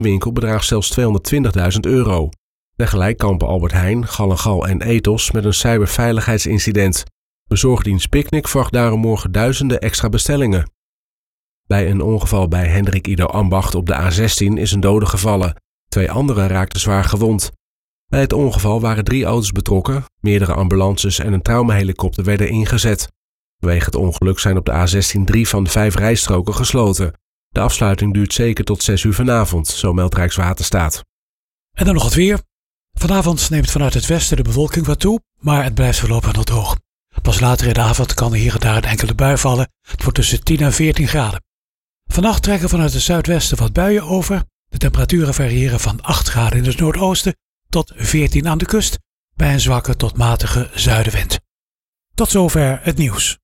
winkel bedraagt zelfs €220.000. Tegelijk kampen Albert Heijn, Gal & Gal en Ethos met een cyberveiligheidsincident. Bezorgdienst Picnic verwacht daarom morgen duizenden extra bestellingen. Bij een ongeval bij Hendrik Ido Ambacht op de A16 is een dode gevallen. 2 anderen raakten zwaar gewond. Bij het ongeval waren 3 auto's betrokken, meerdere ambulances en een traumahelikopter werden ingezet. Vanwege het ongeluk zijn op de A16 3 van de 5 rijstroken gesloten. De afsluiting duurt zeker tot 6 uur vanavond, zo meldt Rijkswaterstaat. En dan nog het weer. Vanavond neemt vanuit het westen de bewolking wat toe, maar het blijft voorlopig nog droog. Pas later in de avond kan er hier en daar een enkele bui vallen. Het wordt tussen 10 en 14 graden. Vannacht trekken vanuit het zuidwesten wat buien over. De temperaturen variëren van 8 graden in het noordoosten tot 14 aan de kust, bij een zwakke tot matige zuidenwind. Tot zover het nieuws.